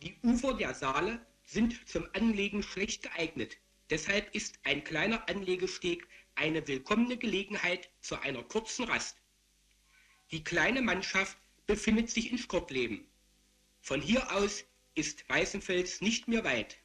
Die Ufer der Saale sind zum Anlegen schlecht geeignet. Deshalb ist ein kleiner Anlegesteg eine willkommene Gelegenheit zu einer kurzen Rast. Die kleine Mannschaft befindet sich in Stockleben. Von hier aus ist Weißenfels nicht mehr weit.